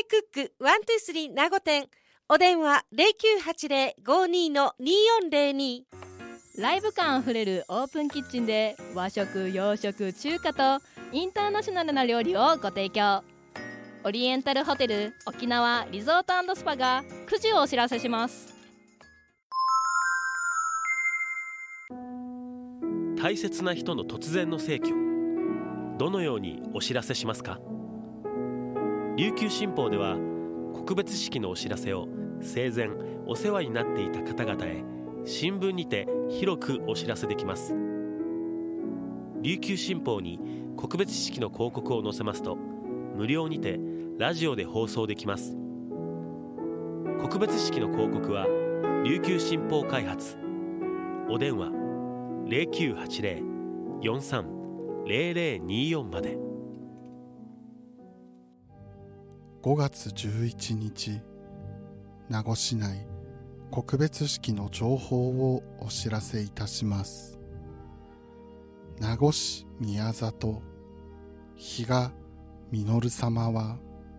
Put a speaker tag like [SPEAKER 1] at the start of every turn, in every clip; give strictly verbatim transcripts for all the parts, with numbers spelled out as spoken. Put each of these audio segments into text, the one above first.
[SPEAKER 1] クックワンツースリー名護店、お電話 ゼロきゅうはちゼロ ごにー にーよんゼロに。
[SPEAKER 2] ライブ感あふれるオープンキッチンで和食、洋食、中華とインターナショナルな料理をご提供。オリエンタルホテル沖縄リゾート&スパがくじをお知らせします。
[SPEAKER 3] 大切な人の突然の逝去、どのようにお知らせしますか？琉球新報では告別式のお知らせを生前お世話になっていた方々へ新聞にて広くお知らせできます。琉球新報に告別式の広告を載せますと無料にてラジオで放送できます。告別式の広告は琉球新報開発、お電話 ゼロきゅうはちゼロ よんさん ゼロゼロにーよん まで。
[SPEAKER 4] ごがつじゅういちにち、名護市内告別式の情報をお知らせいたします。名護市宮里比嘉実様は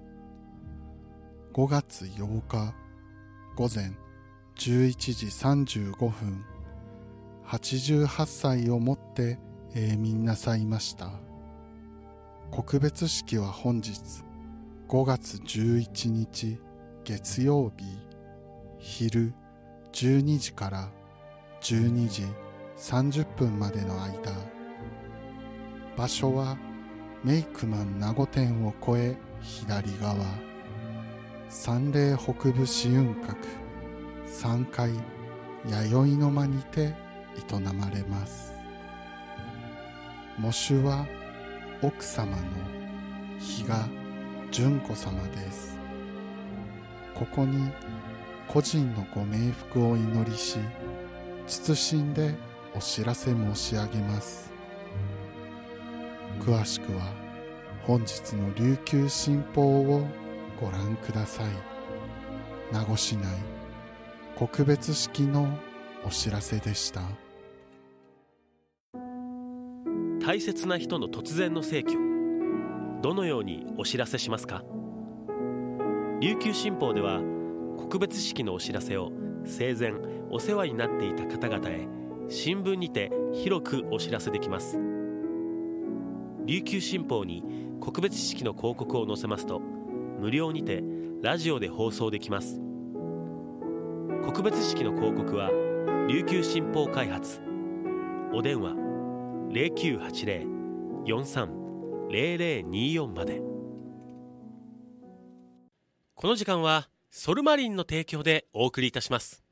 [SPEAKER 4] ごがつようか午前じゅういちじさんじゅうごふん、はちじゅうはっさいをもって永眠なさいました。告別式は本日ごがつじゅういちにち月曜日昼じゅうにじからじゅうにじさんじゅっぷんまでの間、場所はメイクマン名護店を越え左側、三霊北部紫雲閣さんかい弥生の間にて営まれます。喪主は奥様の比嘉純子様です。ここに個人のご冥福を祈りし、謹んでお知らせ申し上げます。詳しくは本日の琉球新報をご覧ください。名護市内告別式のお知らせでした。
[SPEAKER 3] 大切な人の突然の逝去、どのようにお知らせしますか？琉球新報では告別式のお知らせを生前お世話になっていた方々へ新聞にて広くお知らせできます。琉球新報に告別式の広告を載せますと無料にてラジオで放送できます。告別式の広告は琉球新報開発、お電話 ゼロきゅうはちゼロ よんさん ゼロゼロにーよん まで。この時間はソルマリンの提供でお送りいたします。